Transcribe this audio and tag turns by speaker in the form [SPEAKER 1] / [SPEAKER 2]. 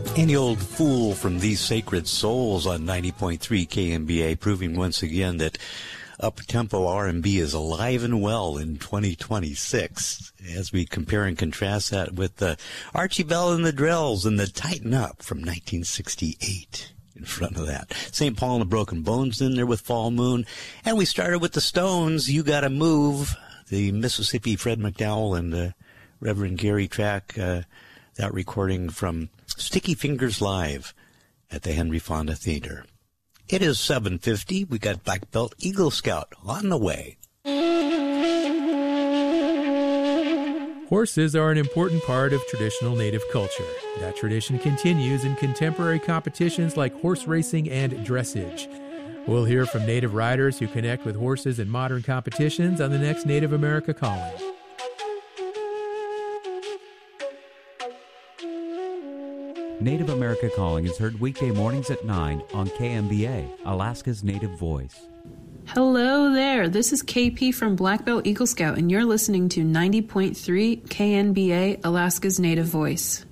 [SPEAKER 1] Any Old Fool from These Sacred Souls on 90.3 KMBA, proving once again that up-tempo R&B is alive and well in 2026, as we compare and contrast that with Archie Bell and the Drills and the Tighten Up from 1968 in front of that. St. Paul and the Broken Bones in there with Fall Moon, and we started with the Stones, You Gotta Move, the Mississippi Fred McDowell and Reverend Gary track, that recording from Sticky Fingers Live at the Henry Fonda Theater. It is 7:50. We got Black Belt Eagle Scout on the way.
[SPEAKER 2] Horses are an important part of traditional Native culture. That tradition continues in contemporary competitions like horse racing and dressage. We'll hear from Native riders who connect with horses in modern competitions on the next Native America Calling.
[SPEAKER 3] Native America Calling is heard weekday mornings at 9 on KMBA, Alaska's Native Voice.
[SPEAKER 4] Hello there, this is KP from Black Belt Eagle Scout, and you're listening to 90.3 KNBA, Alaska's Native Voice.